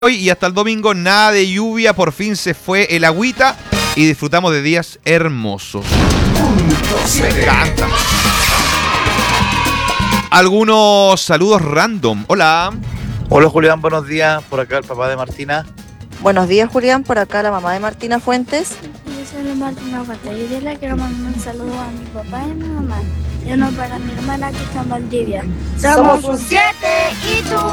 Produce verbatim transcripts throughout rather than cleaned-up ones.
Hoy y hasta el domingo nada de lluvia, por fin se fue el agüita y disfrutamos de días hermosos. Me encanta. Algunos saludos random. Hola. Hola Julián, buenos días. Por acá el papá de Martina. Buenos días Julián, por acá la mamá de Martina Fuentes. Yo soy la Martina Fuentes y yo le quiero mandar un saludo a mi papá y a mi mamá. Y uno para mi hermana que está en Valdivia. Somos un siete y tú.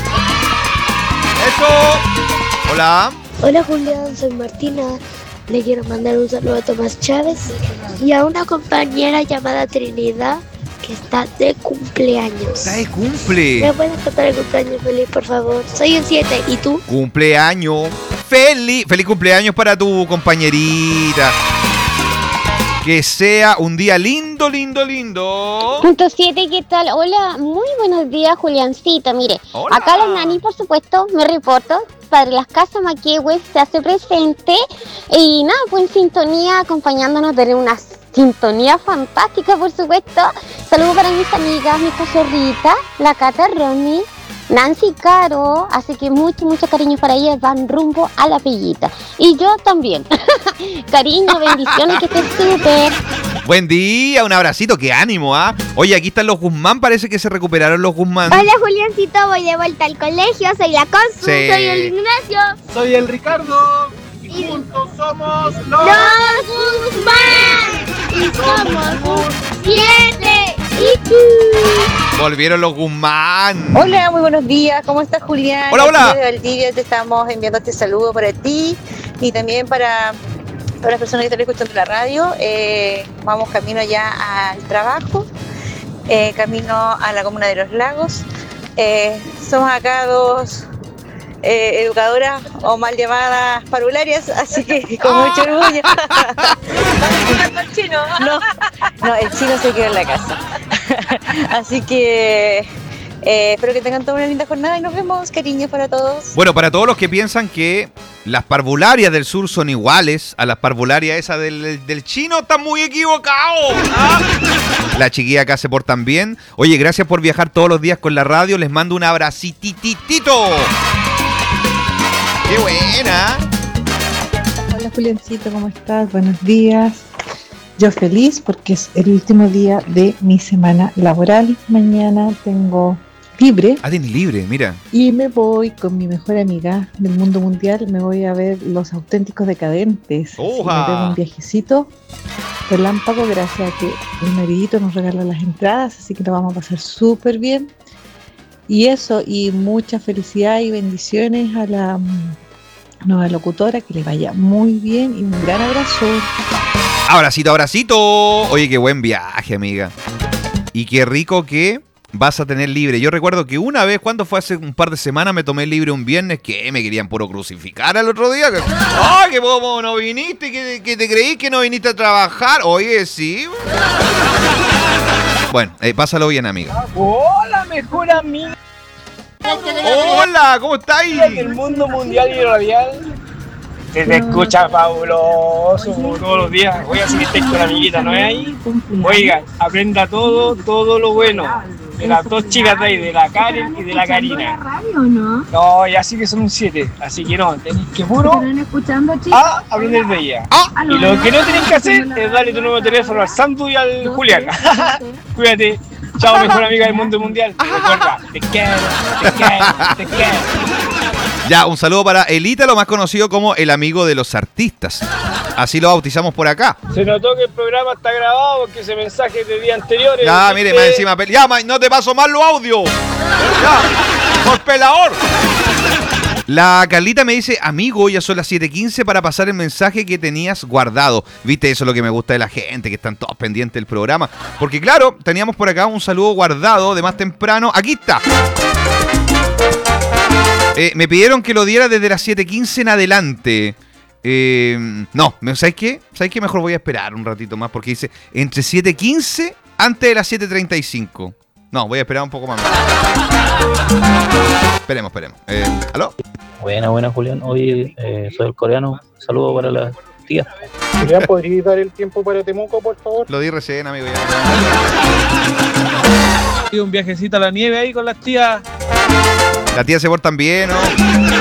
Eso. Hola. Hola Julián, soy Martina. Le quiero mandar un saludo a Tomás Chávez y a una compañera llamada Trinidad que está de cumpleaños. Está de cumple. ¿Me puedes contar el cumpleaños feliz, por favor? Soy un siete, ¿y tú? Cumpleaños. Feliz, feliz cumpleaños para tu compañerita. Que sea un día lindo, lindo, lindo. Punto siete, ¿qué tal? Hola, muy buenos días, Juliancito. Mire, Hola. Acá la Nani, por supuesto, me reporto. Padre Las Casas Maquehue se hace presente. Y nada, pues en sintonía, acompañándonos de una sintonía fantástica, por supuesto. Saludos para mis amigas, mi cachorrita, la Cata Ronnie, Nancy Caro, así que mucho, mucho cariño para ellas, van rumbo a la pellita. Y yo también. Cariño, bendiciones, que estés súper. Buen día, un abracito, qué ánimo, ¿ah? ¿eh? Oye, aquí están los Guzmán, parece que se recuperaron los Guzmán. Hola Juliancito, voy de vuelta al colegio, soy la Consu, Sí. soy el Ignacio. Soy el Ricardo y juntos somos los, ¡Los Guzmán! Y somos un siete y tú. Volvieron los Guzmán. Hola, muy buenos días, ¿cómo estás Julián? Hola, hola. Aquí desde Valdivia te estamos enviando este saludo para ti y también para todas las personas que están escuchando la radio. Eh, vamos camino ya al trabajo, eh, camino a la comuna de Los Lagos. Eh, somos acá dos eh, educadoras o mal llamadas parvularias, así que con mucho orgullo. No, no, el chino se quedó en la casa. Así que eh, espero que tengan toda una linda jornada y nos vemos. Cariños para todos. Bueno, para todos los que piensan que las parvularias del sur son iguales a las parvularias esas del, del chino, están muy equivocados. ¿Ah? La chiquilla acá se portan bien. Oye, gracias por viajar todos los días con la radio. Les mando un abracititito. ¡Qué buena! Hola Juliancito, ¿cómo estás? Buenos días. Yo feliz porque es el último día de mi semana laboral. Mañana tengo libre. Ah, tienes libre, mira. Y me voy con mi mejor amiga del mundo mundial. Me voy a ver Los Auténticos Decadentes. ¡Oja! Me tengo un viajecito relámpago gracias a que mi maridito nos regaló las entradas. Así que lo vamos a pasar súper bien. Y eso, y mucha felicidad y bendiciones a la um, nueva locutora. Que le vaya muy bien y un gran abrazo. Abracito, abracito. Oye, qué buen viaje, amiga. Y qué rico que vas a tener libre. Yo recuerdo que una vez, cuando fue hace un par de semanas, me tomé libre un viernes, que me querían puro crucificar al otro día. ¡Ay, que vos no viniste! Que, que te creí que no viniste a trabajar. Oye, sí. Bueno, eh, pásalo bien, amiga. Hola, mejor amiga Hola, ¿cómo estáis? del mundo mundial y radial. Se te escucha fabuloso todos los días. Voy a seguir con la amiguita, ¿no es ahí? Oiga, aprenda todo, todo lo bueno. De las dos chicas de ahí, de la Karen y de la Karina. ¿no? No, ya sí que son un siete, así que no, tenéis que puro ¿Están escuchando, chicos? a aprender de ella. Ah. Y lo que no tenéis que hacer es darle tu nuevo teléfono al Santo y al Julián. Cuídate. Chao, mejor amiga del mundo mundial. Recuerda, te quiero, te quiero, te quiero. Ya, un saludo para el Ítalo, más conocido como el amigo de los artistas. Así lo bautizamos por acá. Se notó que el programa está grabado porque ese mensaje de días anteriores. Ya, mire, más encima. pe- Ya, ma- no te paso más los audios. Ya, por pelador. La Carlita me dice, amigo, ya son las siete quince para pasar el mensaje que tenías guardado. Viste, eso es lo que me gusta de la gente, que están todos pendientes del programa. Porque claro, teníamos por acá un saludo guardado de más temprano. Aquí está. Eh, me pidieron que lo diera desde las siete quince en adelante. Eh, no, ¿sabes qué? ¿Sabes qué? Mejor voy a esperar un ratito más porque dice entre siete quince antes de las siete treinta y cinco. No, voy a esperar un poco más. Esperemos, esperemos. Eh, ¿Aló? Buena, buena, Julián. Hoy eh, soy el coreano. Saludos para la tía. Julián, ¿podrías dar el tiempo para Temuco, por favor? Lo di recién, amigo. Ya. Un viajecito a la nieve ahí con las tías. La tía se portan bien, ¿no?